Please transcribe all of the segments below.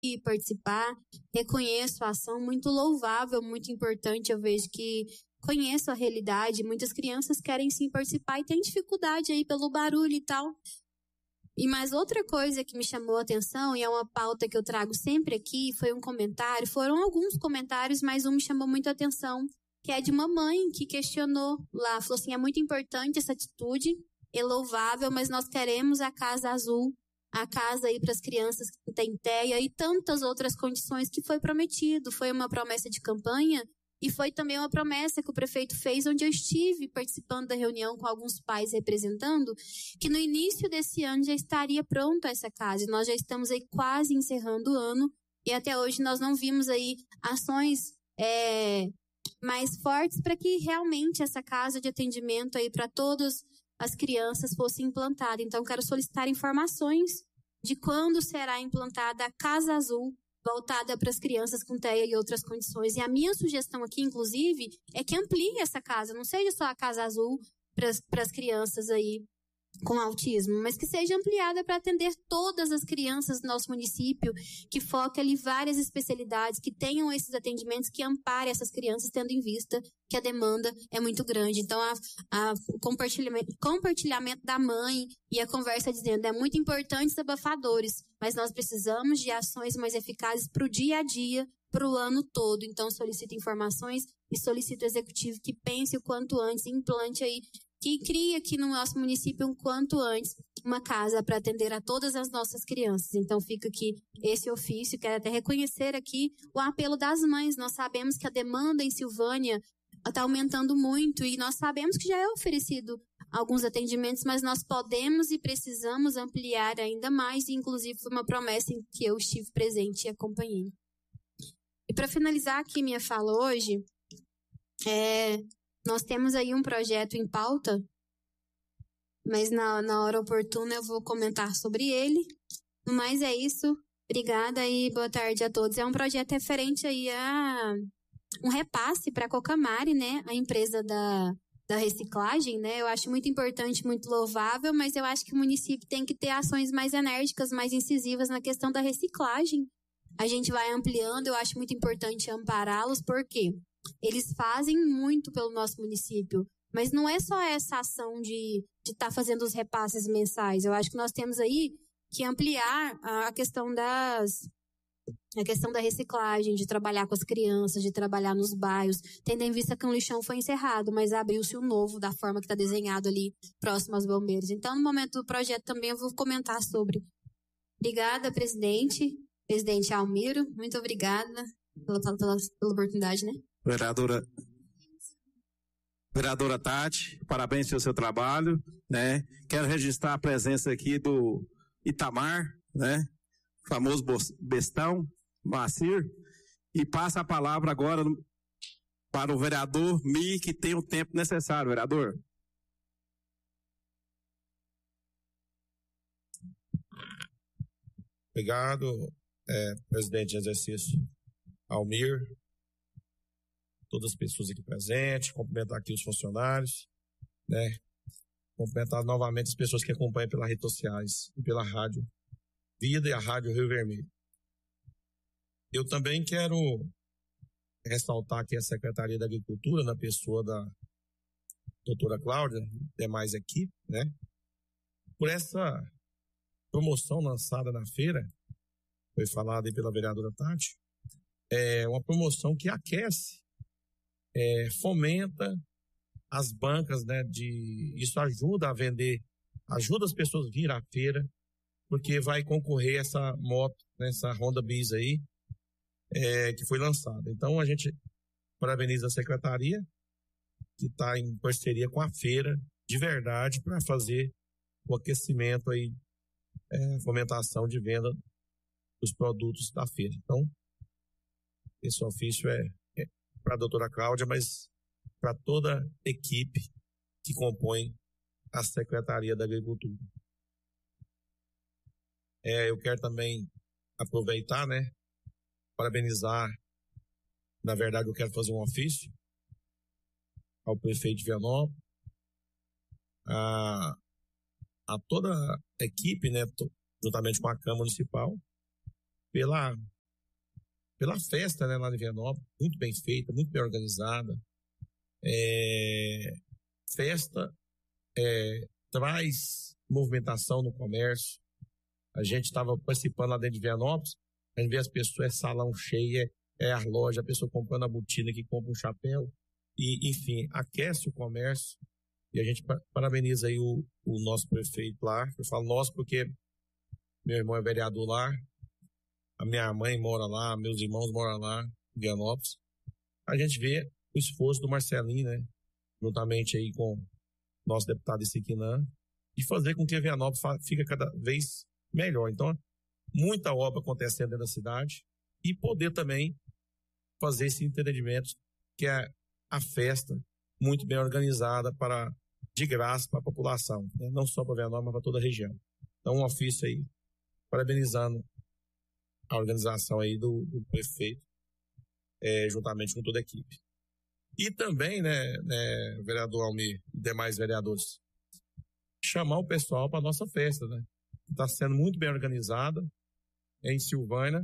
participar. Reconheço a ação muito louvável, muito importante. Eu vejo que conheço a realidade. Muitas crianças querem sim participar e têm dificuldade aí pelo barulho e tal. E mais outra coisa que me chamou a atenção, e é uma pauta que eu trago sempre aqui, foi um comentário, foram alguns comentários, mas um me chamou muito a atenção, que é de uma mãe que questionou lá, falou assim, é muito importante essa atitude, é louvável, mas nós queremos a Casa Azul, a casa aí para as crianças que têm TEA e tantas outras condições que foi prometido, foi uma promessa de campanha, e foi também uma promessa que o prefeito fez, onde eu estive participando da reunião com alguns pais representando, que no início desse ano já estaria pronta essa casa. E nós já estamos aí quase encerrando o ano. E até hoje nós não vimos aí ações mais fortes para que realmente essa casa de atendimento aí para todas as crianças fosse implantada. Então, quero solicitar informações de quando será implantada a Casa Azul, voltada para as crianças com TEA e outras condições. E a minha sugestão aqui, inclusive, é que amplie essa casa. Não seja só a Casa Azul para as crianças aí com autismo, mas que seja ampliada para atender todas as crianças do nosso município, que foque ali várias especialidades, que tenham esses atendimentos, que amparem essas crianças, tendo em vista que a demanda é muito grande. Então, o compartilhamento da mãe e a conversa dizendo é muito importante os abafadores, mas nós precisamos de ações mais eficazes para o dia a dia, para o ano todo. Então, solicito informações e solicito ao executivo que pense o quanto antes, implante aí, que crie aqui no nosso município um quanto antes uma casa para atender a todas as nossas crianças. Então fica aqui esse ofício, quero até reconhecer aqui o apelo das mães. Nós sabemos que a demanda em Silvânia está aumentando muito e nós sabemos que já é oferecido alguns atendimentos, mas nós podemos e precisamos ampliar ainda mais, e inclusive foi uma promessa em que eu estive presente e acompanhei. E para finalizar aqui minha fala hoje, nós temos aí um projeto em pauta, mas na hora oportuna eu vou comentar sobre ele. No mais é isso. Obrigada e boa tarde a todos. É um projeto referente aí a um repasse para a Cocamare, né? A empresa da reciclagem, né? Eu acho muito importante, muito louvável, mas eu acho que o município tem que ter ações mais enérgicas, mais incisivas na questão da reciclagem. A gente vai ampliando, eu acho muito importante ampará-los, porque eles fazem muito pelo nosso município, mas não é só essa ação de estar fazendo os repasses mensais. Eu acho que nós temos aí que ampliar a questão da reciclagem, de trabalhar com as crianças, de trabalhar nos bairros, tendo em vista que um lixão foi encerrado, mas abriu-se um novo da forma que está desenhado ali, próximo aos bombeiros. Então, no momento do projeto também eu vou comentar sobre. Obrigada, presidente Almiro, muito obrigada pela oportunidade, né? Vereadora Tati, parabéns pelo seu trabalho, né? Quero registrar a presença aqui do Itamar, né? Famoso bestão, Macir, e passa a palavra agora para o vereador Mi, que tem o tempo necessário, vereador. Obrigado, presidente de exercício Almir, todas as pessoas aqui presentes, cumprimentar aqui os funcionários, né? Cumprimentar novamente as pessoas que acompanham pelas redes sociais e pela Rádio Vida e a Rádio Rio Vermelho. Eu também quero ressaltar aqui a Secretaria da Agricultura, na pessoa da doutora Cláudia, demais equipe, né? Por essa promoção lançada na feira, foi falada aí pela vereadora Tati, é uma promoção que aquece, fomenta as bancas, né? Isso ajuda a vender, ajuda as pessoas a vir à feira, porque vai concorrer essa moto, né, essa Honda Bis aí, que foi lançada. Então a gente parabeniza a secretaria, que está em parceria com a feira, de verdade, para fazer o aquecimento aí, fomentação de venda dos produtos da feira. Então, esse ofício é para a doutora Cláudia, mas para toda a equipe que compõe a Secretaria da Agricultura. Eu quero também aproveitar, né, parabenizar, na verdade eu quero fazer um ofício ao prefeito de Vianópolis, a toda a equipe, né, juntamente com a Câmara Municipal, pela pela festa, né, lá em Vianópolis, muito bem feita, muito bem organizada. Festa traz movimentação no comércio. A gente estava participando lá dentro de Vianópolis, a gente vê as pessoas, salão cheio, a loja, a pessoa comprando a botina que compra um chapéu, e enfim, aquece o comércio. E a gente parabeniza aí o nosso prefeito lá. Eu falo nosso porque meu irmão é vereador lá, a minha mãe mora lá, meus irmãos moram lá, em Vianópolis. A gente vê o esforço do Marcelinho, né, juntamente aí com o nosso deputado Isiquinã, de fazer com que a Vianópolis fique cada vez melhor. Então, muita obra acontecendo dentro da cidade e poder também fazer esse entendimento que é a festa muito bem organizada de graça para a população, né? Não só para Vianópolis, mas para toda a região. Então, um ofício aí, parabenizando a organização aí do prefeito, juntamente com toda a equipe. E também, né, vereador Almir e demais vereadores, chamar o pessoal para a nossa festa, né? Está sendo muito bem organizada em Silvânia.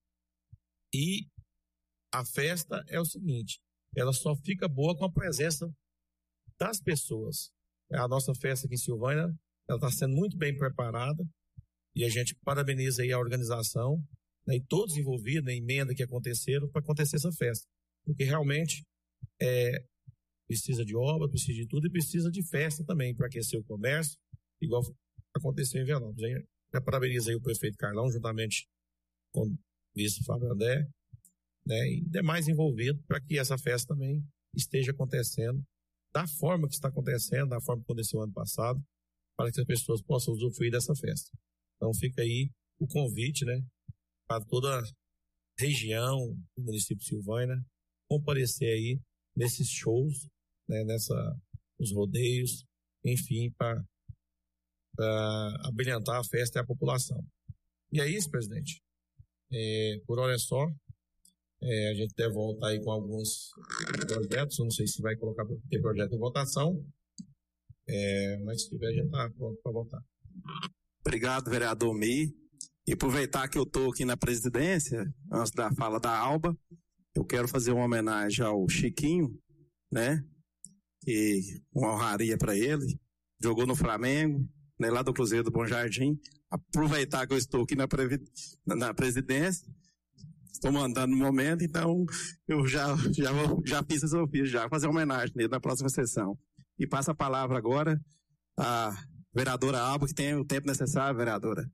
E a festa é o seguinte, ela só fica boa com a presença das pessoas. A nossa festa aqui em Silvânia, ela está sendo muito bem preparada e a gente parabeniza aí a organização, né, e todos envolvidos na emenda que aconteceram para acontecer essa festa. Porque realmente precisa de obra, precisa de tudo e precisa de festa também para aquecer o comércio, igual aconteceu em Vianópolis. Eu parabenizo aí o prefeito Carlão, juntamente com o vice Fábio André, né, e demais envolvidos para que essa festa também esteja acontecendo da forma que está acontecendo, da forma que aconteceu ano passado, para que as pessoas possam usufruir dessa festa. Então fica aí o convite, né, para toda a região do município de Silvânia comparecer aí nesses shows, né, nos rodeios, enfim, para abrilhantar a festa e a população. E é isso, presidente. Por hora é só. A gente deve voltar aí com alguns projetos. Eu não sei se vai ter projeto em votação, mas se tiver, a gente está pronto para votar. Obrigado, vereador Mi. E aproveitar que eu estou aqui na presidência, antes da fala da Alba, eu quero fazer uma homenagem ao Chiquinho, né? E uma honraria para ele. Jogou no Flamengo, né, lá do Cruzeiro do Bom Jardim. Aproveitar que eu estou aqui na presidência, estou mandando no momento, então eu já fiz esse ofício, já fazer uma homenagem nele na próxima sessão. E passa a palavra agora à vereadora Alba, que tem o tempo necessário, vereadora.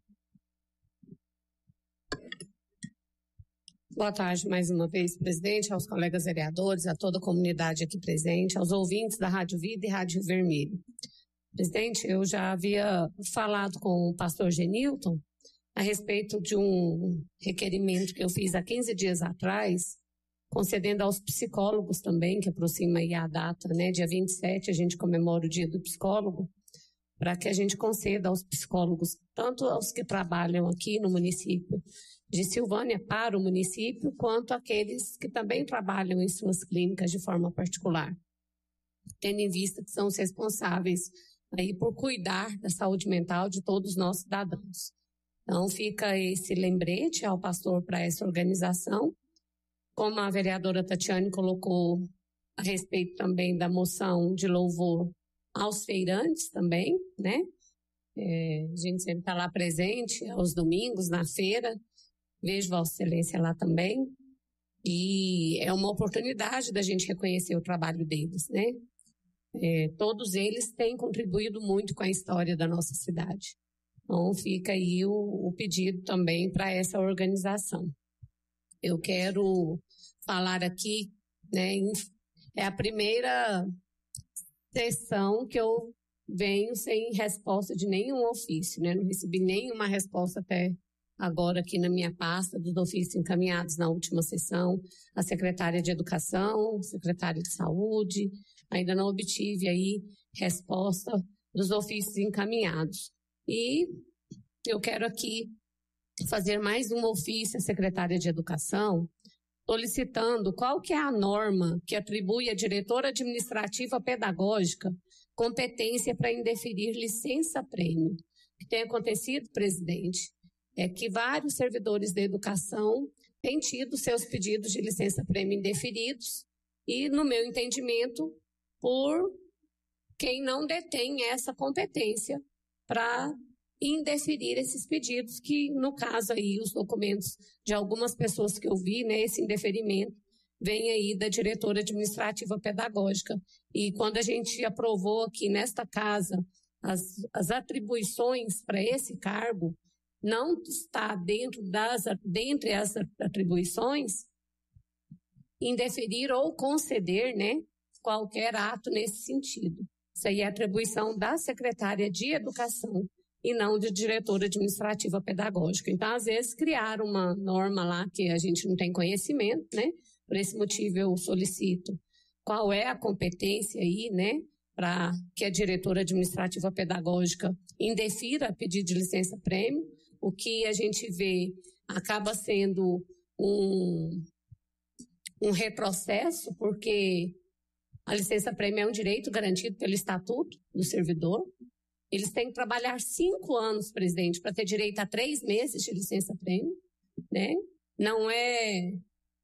Boa tarde mais uma vez, presidente, aos colegas vereadores, a toda a comunidade aqui presente, aos ouvintes da Rádio Vida e Rádio Vermelho. Presidente, eu já havia falado com o pastor Genilton a respeito de um requerimento que eu fiz há 15 dias atrás, concedendo aos psicólogos também, que aproxima aí a data, né, dia 27, a gente comemora o dia do psicólogo, para que a gente conceda aos psicólogos, tanto aos que trabalham aqui no município de Silvânia para o município, quanto aqueles que também trabalham em suas clínicas de forma particular, tendo em vista que são os responsáveis aí por cuidar da saúde mental de todos nós cidadãos. Então, fica esse lembrete ao pastor para essa organização. Como a vereadora Tatiane colocou a respeito também da moção de louvor aos feirantes também, né? A gente sempre está lá presente aos domingos, na feira. Vejo Vossa Excelência lá também. E é uma oportunidade da gente reconhecer o trabalho deles, né? Todos eles têm contribuído muito com a história da nossa cidade. Então, fica aí o pedido também para essa organização. Eu quero falar aqui, né, é a primeira sessão que eu venho sem resposta de nenhum ofício, né? Não recebi nenhuma resposta até agora aqui na minha pasta dos ofícios encaminhados na última sessão, a secretária de Educação, secretária de Saúde, ainda não obtive aí resposta dos ofícios encaminhados. E eu quero aqui fazer mais um ofício à secretária de Educação, solicitando qual que é a norma que atribui à diretora administrativa pedagógica competência para indeferir licença-prêmio. O que tem acontecido, presidente, é que vários servidores da educação tem tido seus pedidos de licença-prêmio indeferidos e, no meu entendimento, por quem não detém essa competência para indeferir esses pedidos, que, no caso aí, os documentos de algumas pessoas que eu vi, né, esse indeferimento, vem aí da diretora administrativa pedagógica. E quando a gente aprovou aqui nesta casa as atribuições para esse cargo, não está dentre as atribuições indeferir ou conceder, né, qualquer ato nesse sentido. Isso aí é atribuição da secretária de Educação e não de diretora administrativa pedagógica. Então, às vezes, criaram uma norma lá que a gente não tem conhecimento, né? Por esse motivo, eu solicito qual é a competência aí, né, para que a diretora administrativa pedagógica indefira pedido de licença-prêmio. O que a gente vê acaba sendo um retrocesso, porque a licença-prêmio é um direito garantido pelo Estatuto do Servidor. Eles têm que trabalhar 5 anos, presidente, para ter direito a 3 meses de licença-prêmio, né? Não é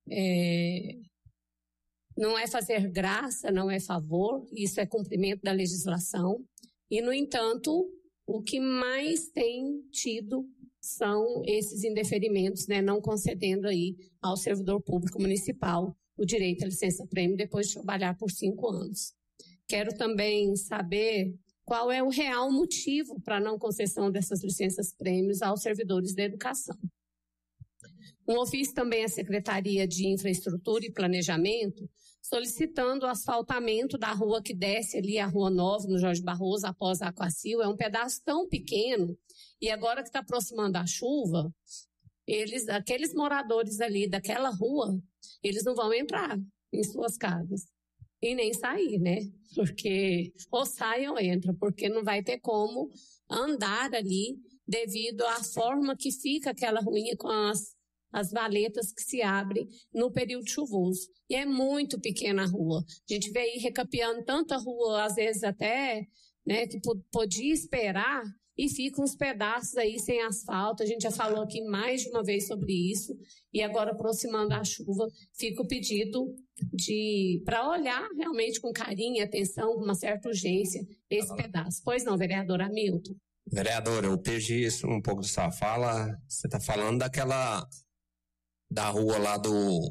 fazer graça, não é favor, isso é cumprimento da legislação. E, no entanto, o que mais tem tido são esses indeferimentos, né? Não concedendo aí ao servidor público municipal o direito à licença-prêmio depois de trabalhar por 5 anos. Quero também saber qual é o real motivo para a não concessão dessas licenças-prêmios aos servidores da educação. Um ofício também à Secretaria de Infraestrutura e Planejamento, solicitando o asfaltamento da rua que desce ali, a Rua Nova, no Jorge Barroso, após a Aquacil. É um pedaço tão pequeno, e agora que está aproximando a chuva, aqueles moradores ali daquela rua, eles não vão entrar em suas casas. E nem sair, né? Porque ou sai ou entra, porque não vai ter como andar ali devido à forma que fica aquela ruinha com as valetas que se abrem no período chuvoso. E é muito pequena a rua. A gente vê aí recapeando tanta rua, às vezes até, né, que podia esperar, e ficam uns pedaços aí sem asfalto. A gente já falou aqui mais de uma vez sobre isso, e agora, aproximando a chuva, fica o pedido para olhar realmente com carinho e atenção, com uma certa urgência, esse pedaço. Pois não, vereador Hamilton? Vereador, eu perdi isso um pouco da sua fala. Você está falando da rua lá do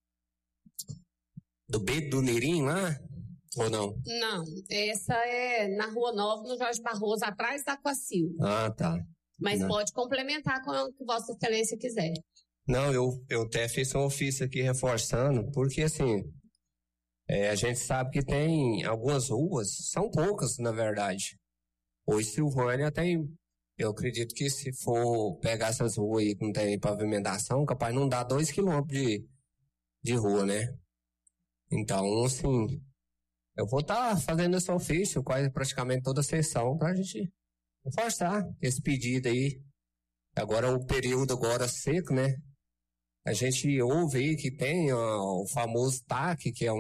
Beto do Mirim lá? Ou não? Não, essa é na Rua Nova, no Jorge Barroso, atrás da Aquacil. Ah, tá. Mas pode complementar com o que Vossa Excelência quiser. Não, eu até fiz um ofício aqui reforçando, porque assim, a gente sabe que tem algumas ruas, são poucas na verdade. Hoje Silvânia tem, eu acredito que se for pegar essas ruas aí que não tem pavimentação, capaz não dá 2 quilômetros de rua, né? Então, assim, eu vou estar fazendo esse ofício quase praticamente toda a sessão para a gente reforçar esse pedido aí. Agora o período agora seco, né? A gente ouve aí que tem o famoso TAC, que é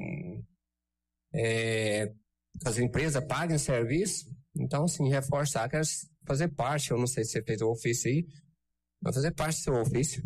as empresas pagam serviço. Então, assim, reforçar, quero fazer parte, eu não sei se você fez o ofício aí, vai fazer parte do seu ofício.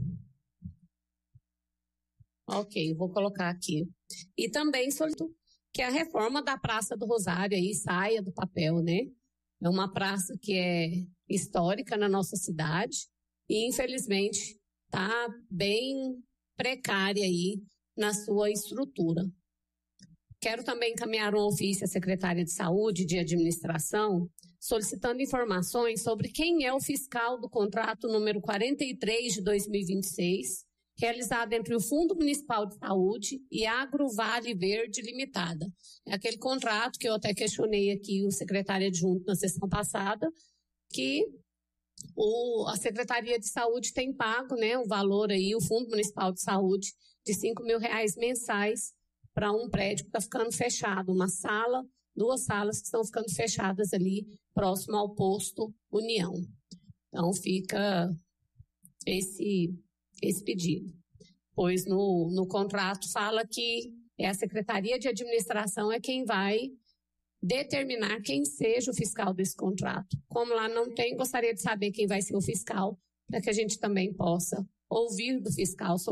Ok, vou colocar aqui. E também solicito que a reforma da Praça do Rosário aí saia do papel, né? É uma praça que é histórica na nossa cidade e, infelizmente, está bem precária aí na sua estrutura. Quero também encaminhar um ofício à Secretaria de Saúde e de Administração, solicitando informações sobre quem é o fiscal do contrato número 43 de 2026, realizado entre o Fundo Municipal de Saúde e Agrovale Verde Limitada. É aquele contrato que eu até questionei aqui o secretário adjunto na sessão passada, que a Secretaria de Saúde tem pago, né, o valor aí, o Fundo Municipal de Saúde, de R$5.000 mensais para um prédio que está ficando fechado, uma sala, 2 salas que estão ficando fechadas ali, próximo ao posto União. Então, fica esse pedido. Pois no contrato fala que a Secretaria de Administração é quem vai determinar quem seja o fiscal desse contrato. Como lá não tem, gostaria de saber quem vai ser o fiscal, para que a gente também possa ouvir do fiscal sobre